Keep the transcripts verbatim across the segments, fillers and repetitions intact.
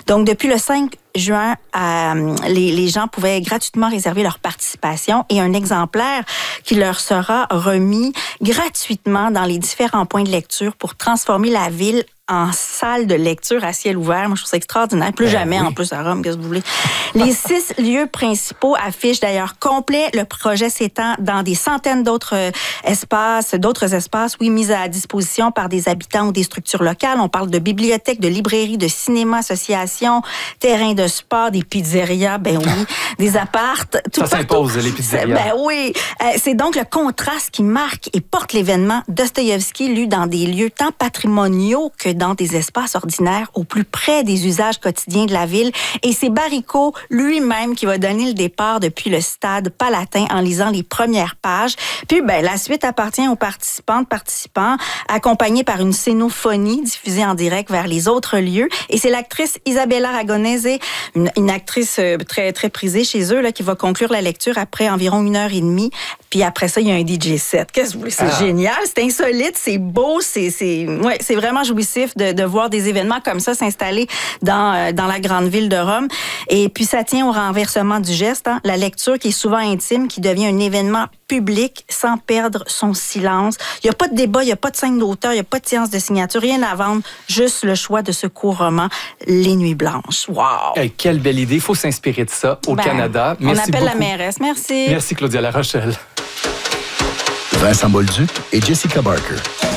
Donc, depuis le cinq juin, euh, les, les gens pouvaient gratuitement réserver leur participation et un exemplaire qui leur sera remis gratuitement dans les différents points de lecture pour transformer la ville en salle de lecture à ciel ouvert. Moi, je trouve ça extraordinaire. Plus ben jamais, oui. En plus, à Rome, qu'est-ce que vous voulez. Les six lieux principaux affichent d'ailleurs complet. Le projet s'étend dans des centaines d'autres espaces, d'autres espaces, oui, mis à disposition par des habitants ou des structures locales. On parle de bibliothèques, de librairies, de cinéma, associations, terrains de sport, des pizzerias, ben oui, des appartes. Tout ça s'impose, les pizzerias. Ben oui. Euh, c'est donc le contraste qui marque et porte l'événement Dostoïevski, lu dans des lieux tant patrimoniaux que dans des espaces ordinaires au plus près des usages quotidiens de la ville. Et c'est Baricot lui-même qui va donner le départ depuis le stade Palatin en lisant les premières pages. Puis, ben, la suite appartient aux participantes, participants, accompagnés par une scénophonie diffusée en direct vers les autres lieux. Et c'est l'actrice Isabella Ragonese, une, une actrice très, très prisée chez eux, là, qui va conclure la lecture après environ une heure et demie. Puis après ça, il y a un D J set. Qu'est-ce que vous voulez? C'est ah. génial, c'est insolite, c'est beau, c'est, c'est, ouais, c'est vraiment jouissif de, de voir des événements comme ça s'installer dans, euh, dans la grande ville de Rome. Et puis, ça tient au renversement du geste, hein, la lecture qui est souvent intime, qui devient un événement public sans perdre son silence. Il n'y a pas de débat, il n'y a pas de scène d'auteur, il n'y a pas de séance de signature, rien à vendre, juste le choix de ce court roman, Les Nuits Blanches. Wow! Hey, quelle belle idée, il faut s'inspirer de ça au ben, Canada. Merci on appelle beaucoup. La mairesse, merci. Merci Claudia La Rochelle. Vincent Bolduc et Jessica Barker.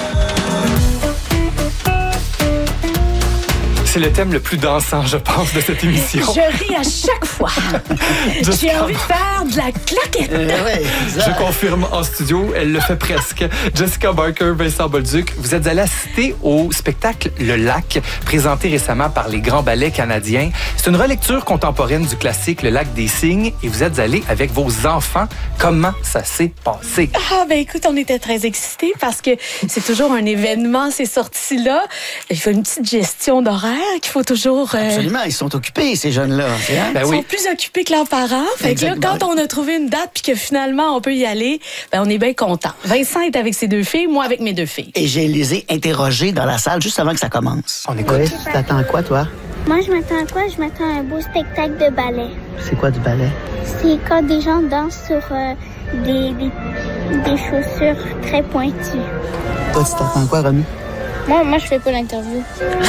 C'est le thème le plus dansant, je pense, de cette émission. Je ris à chaque fois. J'ai envie de faire de la claquette. Euh, ouais, je confirme en studio, elle le fait presque. Jessica Barker, Vincent Bolduc, vous êtes allés assister au spectacle Le Lac, présenté récemment par les Grands Ballets canadiens. C'est une relecture contemporaine du classique Le Lac des Cygnes et vous êtes allés avec vos enfants. Comment ça s'est passé? Ah, ben écoute, on était très excités parce que c'est toujours un événement, ces sorties-là. Il faut une petite gestion d'horaire qu'il faut toujours... Euh... Absolument, ils sont occupés, ces jeunes-là. Hein? Ben ils oui. sont plus occupés que leurs parents. Fait que là, quand on a trouvé une date puis que finalement, on peut y aller, ben on est bien content. Vincent est avec ses deux filles, moi avec mes deux filles. Et je les ai interrogés dans la salle juste avant que ça commence. On écoute. Oui, tu t'attends à quoi, toi? Moi, je m'attends à quoi? Je m'attends à un beau spectacle de ballet. C'est quoi du ballet? C'est quand des gens dansent sur euh, des, des, des chaussures très pointues. Toi, tu t'attends à quoi, Romy? Moi, moi, je fais pas l'interview.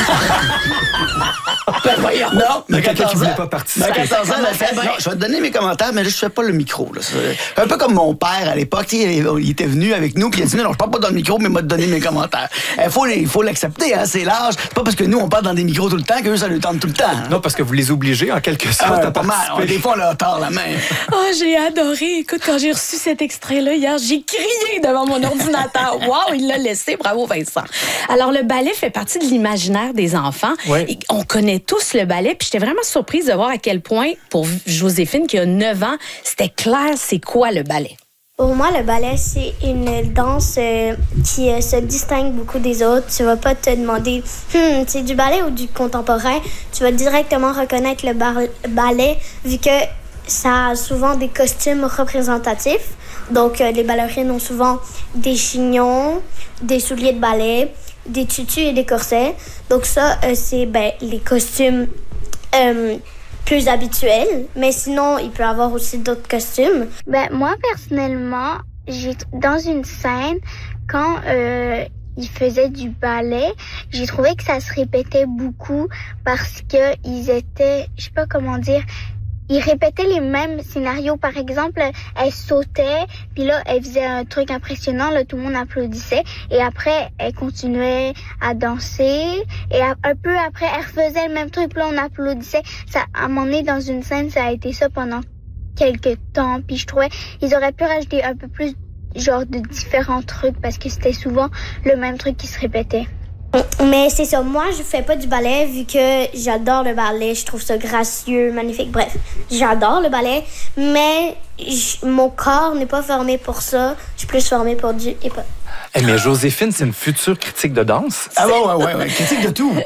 Ben voyons. Non, mais quelqu'un qui voulait pas participer. Mais quatorze ans, elle a fait, non, je vais te donner mes commentaires, mais là, je fais pas le micro. Là. C'est un peu comme mon père à l'époque, il était venu avec nous, puis il a dit, non, je parle pas dans le micro, mais il m'a donné mes commentaires. Il faut, il faut l'accepter, hein, c'est large. C'est pas parce que nous, on parle dans des micros tout le temps qu'eux, ça leur tente tout le temps. Hein. Non, parce que vous les obligez, en quelque sorte, ah, à pas mal. On, des fois, on leur tord la main. Oh, j'ai adoré. Écoute, quand j'ai reçu cet extrait-là hier, j'ai crié devant mon ordinateur. Wow, il l'a laissé. Bravo, Vincent. Alors, le ballet fait partie de l'imaginaire des enfants. Oui. Et on connaît tous le ballet. Puis j'étais vraiment surprise de voir à quel point, pour Joséphine, qui a neuf ans, c'était clair c'est quoi le ballet. Pour moi, le ballet, c'est une danse euh, qui euh, se distingue beaucoup des autres. Tu vas pas te demander hm, c'est du ballet ou du contemporain. Tu vas directement reconnaître le bar- ballet vu que ça a souvent des costumes représentatifs. Donc, euh, les ballerines ont souvent des chignons, des souliers de ballet, des tutus et des corsets. Donc ça, euh, c'est ben, les costumes euh, plus habituels. Mais sinon, il peut y avoir aussi d'autres costumes. Ben, moi, personnellement, j'ai dans une scène, quand euh, ils faisaient du ballet, j'ai trouvé que ça se répétait beaucoup parce que ils étaient, je sais pas comment dire... Ils répétaient les mêmes scénarios. Par exemple, elle sautait, puis là, elle faisait un truc impressionnant, là, tout le monde applaudissait. Et après, elle continuait à danser. Et un peu après, elle refaisait le même truc, puis là, on applaudissait. Ça, à un moment donné, dans une scène, ça a été ça pendant quelques temps. Puis je trouvais, ils auraient pu rajouter un peu plus, genre, de différents trucs, parce que c'était souvent le même truc qui se répétait. Mais c'est ça, moi je fais pas du ballet vu que j'adore le ballet, je trouve ça gracieux, magnifique, bref, j'adore le ballet, mais j- mon corps n'est pas formé pour ça, je suis plus formée pour du hip-hop. Hey, mais Joséphine, c'est une future critique de danse. Ah ouais, ouais, ouais, ouais. Critique de tout.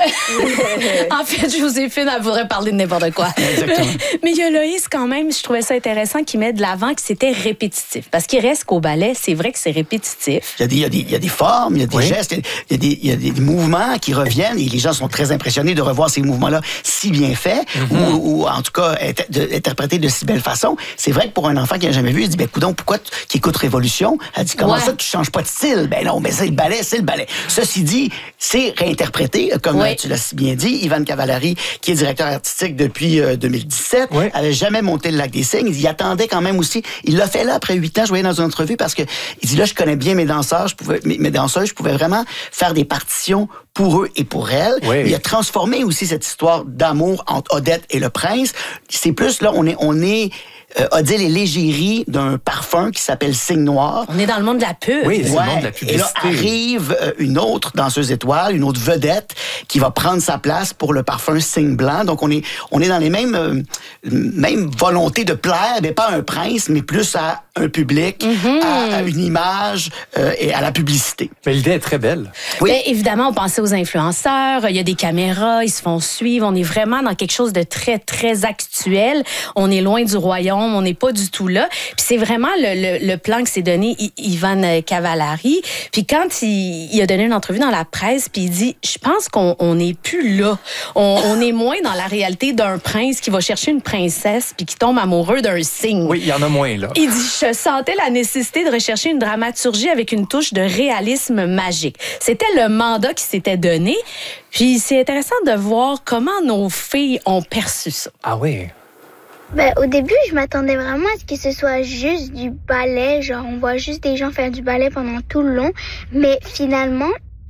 En fait, Joséphine, elle voudrait parler de n'importe quoi. Exactement. Mais il y a Loïs, quand même, je trouvais ça intéressant qu'il mette de l'avant que c'était répétitif. Parce qu'il reste qu'au ballet, c'est vrai que c'est répétitif. Il y a des, il y a des, il y a des formes, il y a des oui. gestes, il y a des, il y a des, des mouvements qui reviennent et les gens sont très impressionnés de revoir ces mouvements-là si bien faits mm-hmm. ou, ou en tout cas être, de, interprétés de si belle façon. C'est vrai que pour un enfant qui n'a jamais vu, il dit, ben, coudonc, pourquoi tu, qui écoute Révolution? Elle dit, comment ouais. ça, tu changes pas de style? Ben non, mais c'est le ballet, c'est le ballet. Ceci dit, c'est réinterprété, comme oui. tu l'as si bien dit. Ivan Cavallari, qui est directeur artistique depuis euh, deux mille dix-sept, oui. avait jamais monté le Lac des Cygnes. Il attendait quand même aussi. Il l'a fait là après huit ans. Je voyais dans une entrevue parce que il dit là, je connais bien mes danseurs, je pouvais, mes, mes danseuses, je pouvais vraiment faire des partitions pour eux et pour elles. Oui. Il a transformé aussi cette histoire d'amour entre Odette et le prince. C'est plus là, on est, on est Euh, Odile et l'égérie d'un parfum qui s'appelle Cygne Noir. On est dans le monde de la pub. Oui, c'est ouais. le monde de la publicité. Et là arrive euh, une autre danseuse étoile, une autre vedette qui va prendre sa place pour le parfum Cygne Blanc. Donc on est on est dans les mêmes euh, mêmes volontés de plaire, mais pas à un prince, mais plus à un public, mm-hmm. à, à une image euh, et à la publicité. Mais l'idée est très belle. Oui. Mais évidemment, on pensait aux influenceurs, il y a des caméras, ils se font suivre, on est vraiment dans quelque chose de très très actuel. On est loin du royaume. On n'est pas du tout là. Puis c'est vraiment le, le, le plan que s'est donné I- Ivan Cavallari. Puis quand il, il a donné une entrevue dans la presse, puis il dit, je pense qu'on n'est plus là. On, on est moins dans la réalité d'un prince qui va chercher une princesse puis qui tombe amoureux d'un cygne. Oui, il y en a moins, là. Il dit, je sentais la nécessité de rechercher une dramaturgie avec une touche de réalisme magique. C'était le mandat qui s'était donné. Puis c'est intéressant de voir comment nos filles ont perçu ça. Ah oui? Ben, au début, je m'attendais vraiment à ce que ce soit juste du ballet. Genre, on voit juste des gens faire du ballet pendant tout le long. Mais finalement,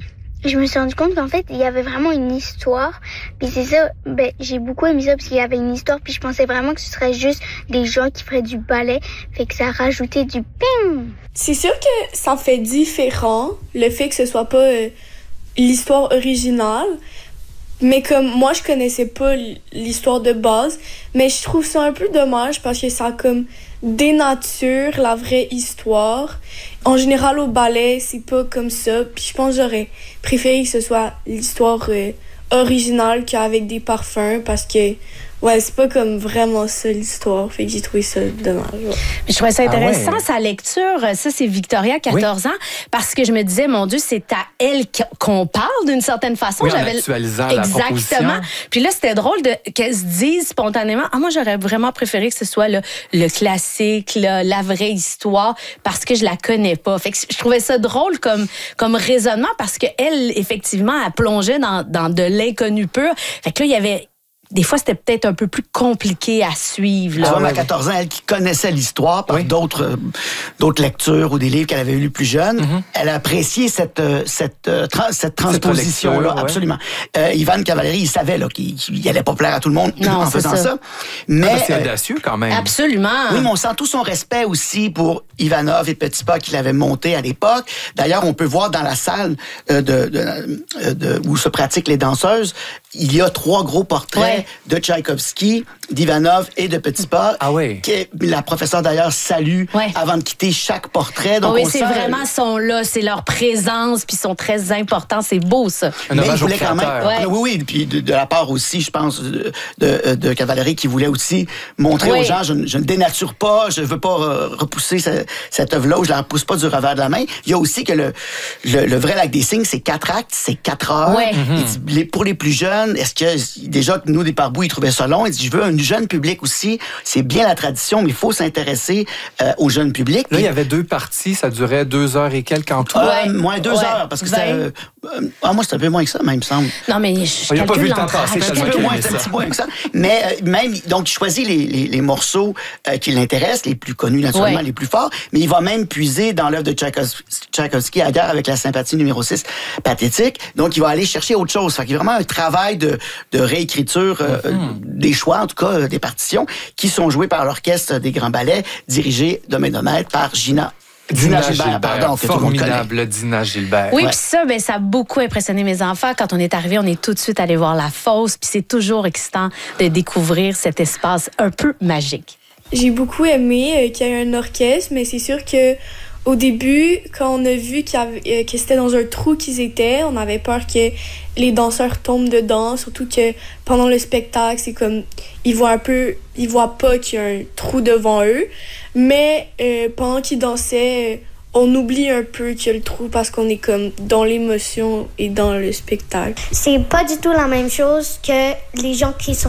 je me suis rendu compte qu'en fait, il y avait vraiment une histoire. Puis c'est ça, ben, j'ai beaucoup aimé ça parce qu'il y avait une histoire. Puis je pensais vraiment que ce serait juste des gens qui feraient du ballet. Fait que ça rajoutait du ping. C'est sûr que ça fait différent, le fait que ce soit pas euh, l'histoire originale. Mais comme moi, je connaissais pas l'histoire de base, mais je trouve ça un peu dommage parce que ça comme dénature la vraie histoire. En général, au ballet, c'est pas comme ça. Puis je pense que j'aurais préféré que ce soit l'histoire euh, originale qu'avec des parfums parce que ouais, c'est pas comme vraiment ça l'histoire. Fait que j'ai trouvé ça dommage. Ouais. Mais je trouvais ça intéressant, ah ouais. sa lecture. Ça, c'est Victoria, quatorze oui. ans. Parce que je me disais, mon Dieu, c'est à elle qu'on parle d'une certaine façon. Oui, en J'avais actualisant exactement. la proposition. Puis là, c'était drôle de qu'elle se dise spontanément, ah, moi, j'aurais vraiment préféré que ce soit le, le classique, là, la vraie histoire, parce que je la connais pas. Fait que je trouvais ça drôle comme, comme raisonnement parce qu'elle, effectivement, elle plongeait dans, dans de l'inconnu pur. Fait que là, il y avait des fois, c'était peut-être un peu plus compliqué à suivre. Là. Tu vois, à quatorze ans, elle qui connaissait l'histoire par oui. d'autres, euh, d'autres lectures ou des livres qu'elle avait lus plus jeune, mm-hmm. elle a apprécié cette, euh, cette, euh, tra- cette transposition-là, lecture, absolument. Ouais. Euh, Ivan Cavallari, il savait là, qu'il n'allait pas plaire à tout le monde non, en faisant ça. ça. Mais ah, c'est euh, audacieux quand même. Absolument. Oui, mais on sent tout son respect aussi pour Ivanov et Petit Pas qu'il avait monté à l'époque. D'ailleurs, on peut voir dans la salle euh, de, de, de, où se pratiquent les danseuses, il y a trois gros portraits ouais. de Tchaïkovski, d'Ivanov et de Petit Pas. Ah oui. Que la professeure d'ailleurs salue ouais. avant de quitter chaque portrait. Donc oh oui, on c'est sent... vraiment sont là, c'est leur présence, puis ils sont très importants. C'est beau ça. Un mais il hommage au voulait quand même. Ouais. Oui, oui. Puis de, de la part aussi, je pense, de, de, de Cavallari qui voulait aussi montrer oui. aux gens, je, je ne dénature pas, je ne veux pas euh, repousser ce, cette œuvre-là, ou je la repousse pas du revers de la main. Il y a aussi que le, le, le vrai Lac des Cygnes, c'est quatre actes, c'est quatre heures. Ouais. Mm-hmm. Il dit, pour les plus jeunes, est-ce que déjà que nous, des parbous, ils trouvaient ça long. Il dit, je veux un jeune public aussi. C'est bien la tradition, mais il faut s'intéresser euh, au jeune public. Là, il y avait deux parties, ça durait deux heures et quelques en tout. Euh, moins deux ouais. heures, parce que c'était... Euh, ah, moi, c'était un peu moins que ça, même, il me semble. Non, mais je Il n'y a pas vu le temps passer. Un petit peu moins, un petit peu moins que ça. Mais euh, même, donc, il choisit les, les, les morceaux euh, qui l'intéressent, les plus connus, naturellement, ouais. les plus forts, mais il va même puiser dans l'œuvre de Tchaïkovski, à guerre avec la sympathie numéro six, pathétique. Donc, il va aller chercher autre chose. Fait qu'il y a vraiment un travail de, de réécriture euh, mm-hmm. des choix, en tout cas, euh, des partitions, qui sont jouées par l'Orchestre des Grands Ballets, dirigé de main de maître par Gina Dina, Dina Gilbert, Gilbert, pardon, que formidable Dina Gilbert. Oui, ouais. puis ça, ben, ça a beaucoup impressionné mes enfants. Quand on est arrivé, on est tout de suite allé voir la fosse, puis c'est toujours excitant de découvrir cet espace un peu magique. J'ai beaucoup aimé euh, qu'il y ait un orchestre, mais c'est sûr que Au début, quand on a vu qu'il y avait, euh, que c'était dans un trou qu'ils étaient, on avait peur que les danseurs tombent dedans, surtout que pendant le spectacle, c'est comme ils voient un peu, ils voient pas qu'il y a un trou devant eux, mais euh, pendant qu'ils dansaient, euh, on oublie un peu qu'il y a le trou parce qu'on est comme dans l'émotion et dans le spectacle. C'est pas du tout la même chose que les gens qui sont